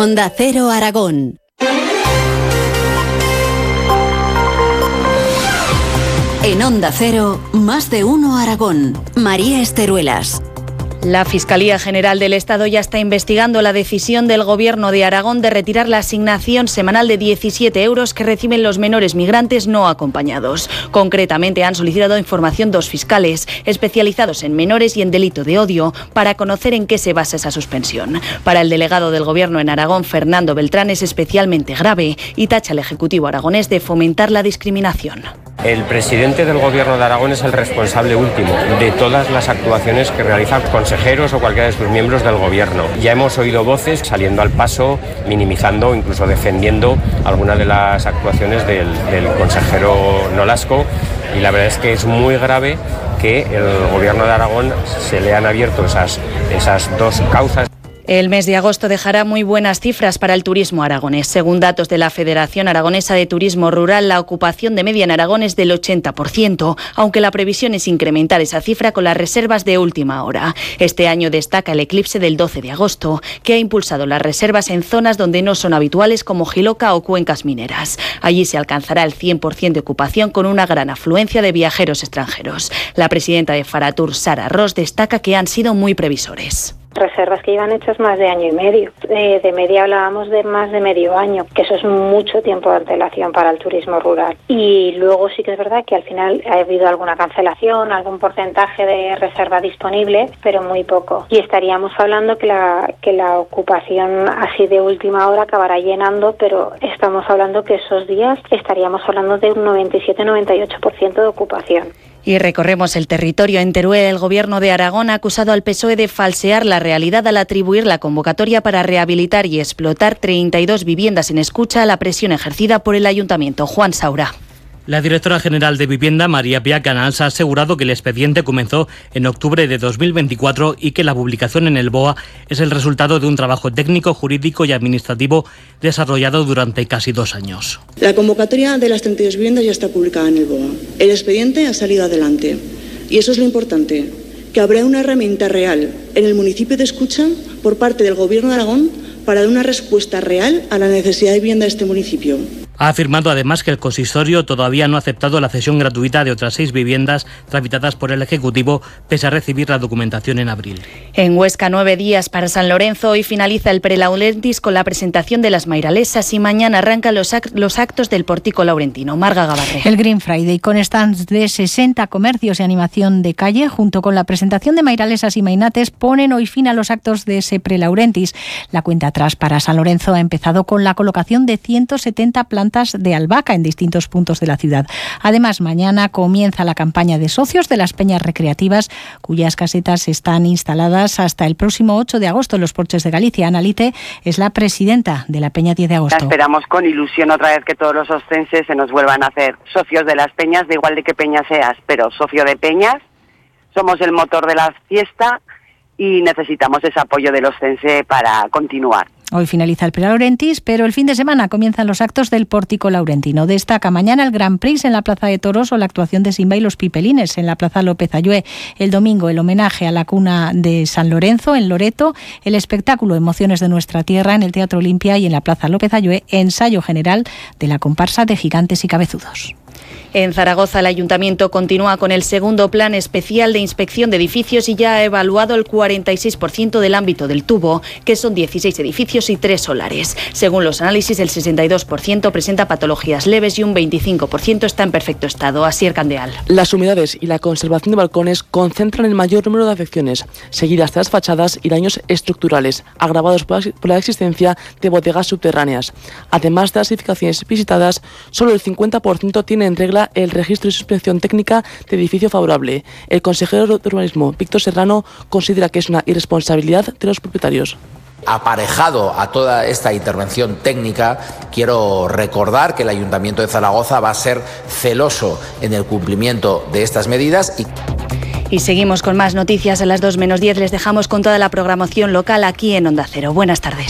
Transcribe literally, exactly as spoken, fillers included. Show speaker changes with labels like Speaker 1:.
Speaker 1: Onda Cero Aragón. En Onda Cero, Más de Uno Aragón. María Esteruelas.
Speaker 2: La Fiscalía General del Estado ya está investigando la decisión del Gobierno de Aragón de retirar la asignación semanal de diecisiete euros que reciben los menores migrantes no acompañados. Concretamente, han solicitado información dos fiscales especializados en menores y en delito de odio para conocer en qué se basa esa suspensión. Para el delegado del Gobierno en Aragón, Fernando Beltrán, es especialmente grave y tacha al Ejecutivo aragonés de fomentar la discriminación.
Speaker 3: El presidente del Gobierno de Aragón es el responsable último de todas las actuaciones que realizan consejeros o cualquiera de sus miembros del Gobierno. Ya hemos oído voces saliendo al paso, minimizando, incluso defendiendo algunas de las actuaciones del, del consejero Nolasco, y la verdad es que es muy grave que el Gobierno de Aragón se le han abierto esas, esas dos causas.
Speaker 2: El mes de agosto dejará muy buenas cifras para el turismo aragonés. Según datos de la Federación Aragonesa de Turismo Rural, la ocupación de media en Aragón es del ochenta por ciento, aunque la previsión es incrementar esa cifra con las reservas de última hora. Este año destaca el eclipse del doce de agosto, que ha impulsado las reservas en zonas donde no son habituales, como Jiloca o cuencas mineras. Allí se alcanzará el cien por ciento de ocupación con una gran afluencia de viajeros extranjeros. La presidenta de Faratur, Sara Ross, destaca que han sido muy previsores.
Speaker 4: Reservas que llevan hechas más de año y medio. Eh, de media hablábamos de más de medio año, que eso es mucho tiempo de antelación para el turismo rural. Y luego sí que es verdad que al final ha habido alguna cancelación, algún porcentaje de reserva disponible, pero muy poco. Y estaríamos hablando que la, que la ocupación así de última hora acabará llenando, pero estamos hablando que esos días estaríamos hablando de un noventa y siete a noventa y ocho por ciento de ocupación.
Speaker 2: Y recorremos el territorio. En Teruel, el Gobierno de Aragón ha acusado al P S O E de falsear la realidad al atribuir la convocatoria para rehabilitar y explotar treinta y dos viviendas en escucha a la presión ejercida por el Ayuntamiento. Juan Saura.
Speaker 5: La directora general de Vivienda, María Pía Canals, ha asegurado que el expediente comenzó en octubre de dos mil veinticuatro y que la publicación en el B O A es el resultado de un trabajo técnico, jurídico y administrativo desarrollado durante casi dos años.
Speaker 6: La convocatoria de las treinta y dos viviendas ya está publicada en el B O A. El expediente ha salido adelante y eso es lo importante, que habrá una herramienta real en el municipio de Escucha por parte del Gobierno de Aragón para dar una respuesta real a la necesidad de vivienda de este municipio.
Speaker 5: Ha afirmado además que el consistorio todavía no ha aceptado la cesión gratuita de otras seis viviendas tramitadas por el Ejecutivo, pese a recibir la documentación en abril.
Speaker 2: En Huesca, nueve días para San Lorenzo. Hoy finaliza el Prelaurentis con la presentación de las Mairalesas y mañana arrancan los, act- los actos del Pórtico Laurentino. Marga Gabarre.
Speaker 7: El Green Friday, con stands de sesenta comercios y animación de calle, junto con la presentación de Mairalesas y Mainates, ponen hoy fin a los actos de ese Prelaurentis. La cuenta atrás para San Lorenzo ha empezado con la colocación de ciento setenta plantas de albahaca en distintos puntos de la ciudad. Además, mañana comienza la campaña de socios de las peñas recreativas, cuyas casetas están instaladas hasta el próximo ocho de agosto en los porches de Galicia. Ana Lite es la presidenta de la Peña diez de agosto.
Speaker 8: La esperamos con ilusión otra vez que todos los ostenses se nos vuelvan a hacer socios de las peñas, de igual de qué peña seas, pero socio de peñas. Somos el motor de la fiesta y necesitamos ese apoyo del ostense para continuar.
Speaker 7: Hoy finaliza el Prelaurentis, pero el fin de semana comienzan los actos del Pórtico Laurentino. Destaca mañana el Grand Prix en la Plaza de Toros o la actuación de Simba y los Pipelines en la Plaza López Ayué. El domingo el homenaje a la cuna de San Lorenzo en Loreto, el espectáculo Emociones de nuestra tierra en el Teatro Olimpia y en la Plaza López Ayué, ensayo general de la comparsa de Gigantes y Cabezudos.
Speaker 2: En Zaragoza, el Ayuntamiento continúa con el segundo plan especial de inspección de edificios y ya ha evaluado el cuarenta y seis por ciento del ámbito del tubo, que son dieciséis edificios y tres solares. Según los análisis, el sesenta y dos por ciento presenta patologías leves y un veinticinco por ciento está en perfecto estado. Asier Candeal.
Speaker 9: Las humedades y la conservación de balcones concentran el mayor número de afecciones, seguidas de las fachadas y daños estructurales, agravados por la existencia de bodegas subterráneas. Además de las edificaciones visitadas, solo el cincuenta por ciento tiene en regla el registro y suspensión técnica de edificio favorable. El consejero de Urbanismo, Víctor Serrano, considera que es una irresponsabilidad de los propietarios.
Speaker 10: Aparejado a toda esta intervención técnica, quiero recordar que el Ayuntamiento de Zaragoza va a ser celoso en el cumplimiento de estas medidas. Y...
Speaker 2: Y seguimos con más noticias. A las dos menos diez les dejamos con toda la programación local aquí en Onda Cero. Buenas tardes.